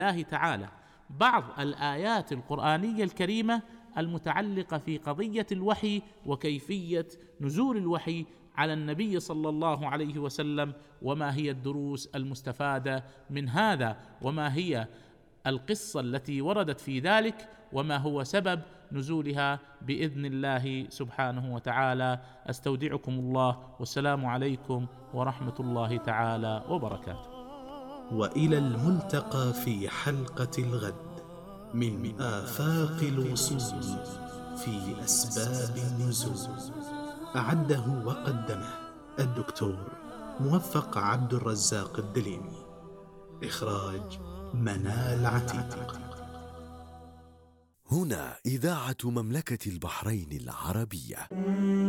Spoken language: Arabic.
الله تعالى بعض الآيات القرآنية الكريمة المتعلقة في قضية الوحي وكيفية نزول الوحي على النبي صلى الله عليه وسلم، وما هي الدروس المستفادة من هذا، وما هي القصة التي وردت في ذلك، وما هو سبب نزولها بإذن الله سبحانه وتعالى. أستودعكم الله، والسلام عليكم ورحمة الله تعالى وبركاته. وإلى الملتقى في حلقة الغد من آفاق الوصول في أسباب النزول. أعده وقدمه الدكتور موفق عبد الرزاق الدليمي. إخراج منال عتيق. هنا إذاعة مملكة البحرين العربية.